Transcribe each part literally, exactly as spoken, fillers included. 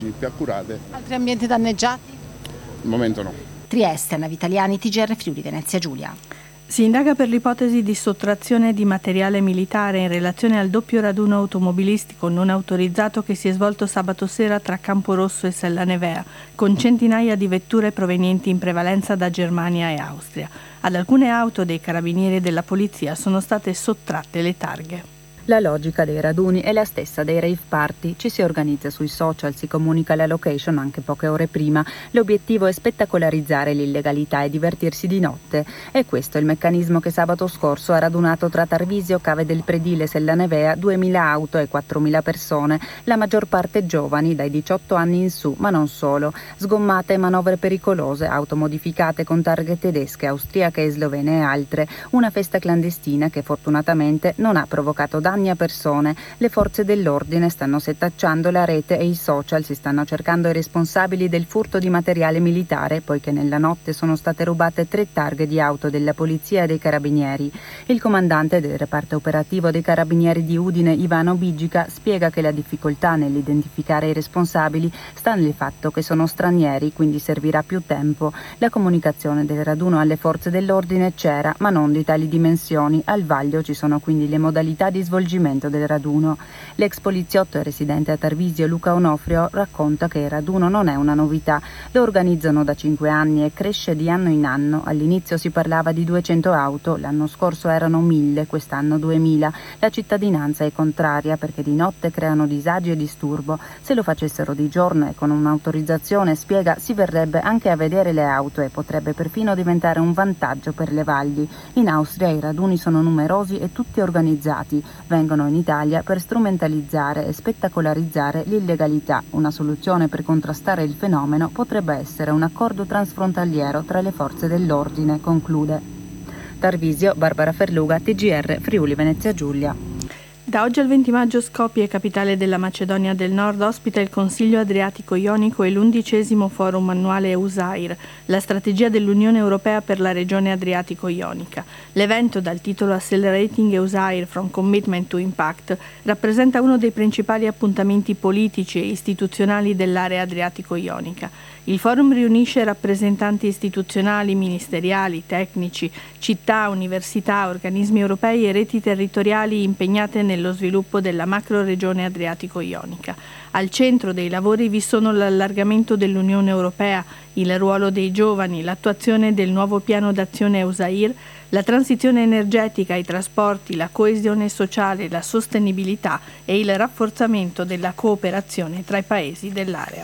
più accurate. Altri ambienti danneggiati? Al momento no. Trieste, Navitaliani, T G R Friuli, Venezia Giulia. Si indaga per l'ipotesi di sottrazione di materiale militare in relazione al doppio raduno automobilistico non autorizzato che si è svolto sabato sera tra Camporosso e Sella Nevea, con centinaia di vetture provenienti in prevalenza da Germania e Austria. Ad alcune auto dei carabinieri e della polizia sono state sottratte le targhe. La logica dei raduni è la stessa dei rave party, ci si organizza sui social, si comunica la location anche poche ore prima. L'obiettivo è spettacolarizzare l'illegalità e divertirsi di notte. E questo è il meccanismo che sabato scorso ha radunato tra Tarvisio, Cave del Predile e Sella Nevea duemila auto e quattromila persone, la maggior parte giovani dai diciotto anni in su, ma non solo. Sgommate e manovre pericolose, auto modificate con targhe tedesche, austriache e slovene e altre. Una festa clandestina che fortunatamente non ha provocato danni a persone. Le forze dell'ordine stanno setacciando la rete e i social, si stanno cercando i responsabili del furto di materiale militare, poiché nella notte sono state rubate tre targhe di auto della polizia e dei carabinieri. Il comandante del reparto operativo dei carabinieri di Udine, Ivano Bigica, spiega che la difficoltà nell'identificare i responsabili sta nel fatto che sono stranieri, quindi servirà più tempo. La comunicazione del raduno alle forze dell'ordine c'era, ma non di tali dimensioni. Al vaglio ci sono quindi le modalità di svolgimento del raduno. L'ex poliziotto e residente a Tarvisio Luca Onofrio racconta che il raduno non è una novità, lo organizzano da cinque anni e cresce di anno in anno. All'inizio si parlava di duecento auto, l'anno scorso erano mille, quest'anno duemila. La cittadinanza è contraria perché di notte creano disagi e disturbo. Se lo facessero di giorno e con un'autorizzazione, spiega, si verrebbe anche a vedere le auto e potrebbe perfino diventare un vantaggio per le valli. In Austria i raduni sono numerosi e tutti organizzati. Vengono in Italia per strumentalizzare e spettacolarizzare l'illegalità. Una soluzione per contrastare il fenomeno potrebbe essere un accordo transfrontaliero tra le forze dell'ordine, conclude. Tarvisio, Barbara Ferluga, T G R Friuli Venezia Giulia. Da oggi al venti maggio Skopje, capitale della Macedonia del Nord, ospita il Consiglio Adriatico-Ionico e l'undicesimo forum annuale EUSAIR, la strategia dell'Unione Europea per la regione Adriatico-Ionica. L'evento, dal titolo Accelerating EUSAIR from Commitment to Impact, rappresenta uno dei principali appuntamenti politici e istituzionali dell'area Adriatico-Ionica. Il forum riunisce rappresentanti istituzionali, ministeriali, tecnici, città, università, organismi europei e reti territoriali impegnate nello sviluppo della macroregione Adriatico-Ionica. Al centro dei lavori vi sono l'allargamento dell'Unione Europea, il ruolo dei giovani, l'attuazione del nuovo piano d'azione EUSAIR, la transizione energetica, i trasporti, la coesione sociale, la sostenibilità e il rafforzamento della cooperazione tra i paesi dell'area.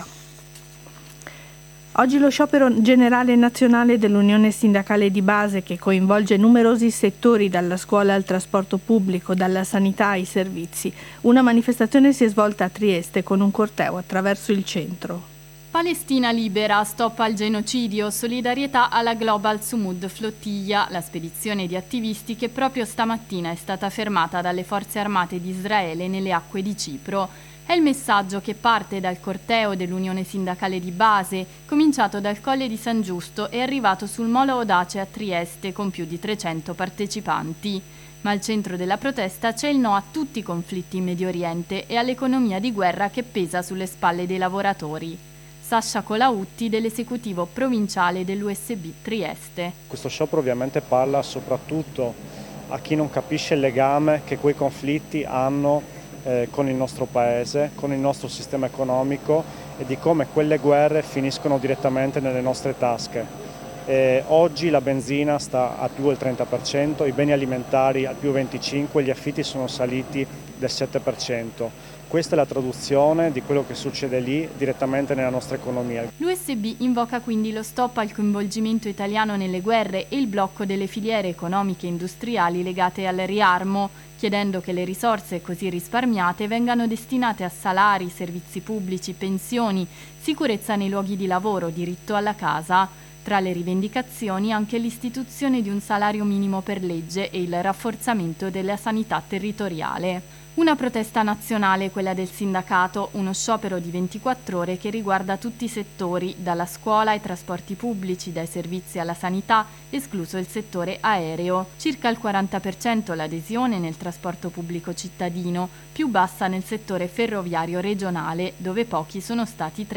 Oggi lo sciopero generale nazionale dell'Unione Sindacale di Base, che coinvolge numerosi settori, dalla scuola al trasporto pubblico, dalla sanità ai servizi. Una manifestazione si è svolta a Trieste con un corteo attraverso il centro. Palestina libera, stop al genocidio, solidarietà alla Global Sumud Flottiglia, la spedizione di attivisti che proprio stamattina è stata fermata dalle forze armate di Israele nelle acque di Cipro. È il messaggio che parte dal corteo dell'Unione Sindacale di Base, cominciato dal Colle di San Giusto e arrivato sul Molo Audace a Trieste con più di trecento partecipanti. Ma al centro della protesta c'è il no a tutti i conflitti in Medio Oriente e all'economia di guerra che pesa sulle spalle dei lavoratori. Sasha Colautti, dell'esecutivo provinciale dell'U S B Trieste. Questo sciopero ovviamente parla soprattutto a chi non capisce il legame che quei conflitti hanno eh, con il nostro paese, con il nostro sistema economico e di come quelle guerre finiscono direttamente nelle nostre tasche. Eh, oggi la benzina sta a più del trenta per cento, i beni alimentari al più venticinque per cento, gli affitti sono saliti del sette per cento. Questa è la traduzione di quello che succede lì direttamente nella nostra economia. L'U S B invoca quindi lo stop al coinvolgimento italiano nelle guerre e il blocco delle filiere economiche e industriali legate al riarmo, chiedendo che le risorse così risparmiate vengano destinate a salari, servizi pubblici, pensioni, sicurezza nei luoghi di lavoro, diritto alla casa. Tra le rivendicazioni anche l'istituzione di un salario minimo per legge e il rafforzamento della sanità territoriale. Una protesta nazionale, quella del sindacato, uno sciopero di ventiquattro ore che riguarda tutti i settori, dalla scuola ai trasporti pubblici, dai servizi alla sanità, escluso il settore aereo. Circa il quaranta per cento l'adesione nel trasporto pubblico cittadino, più bassa nel settore ferroviario regionale, dove pochi sono stati tre.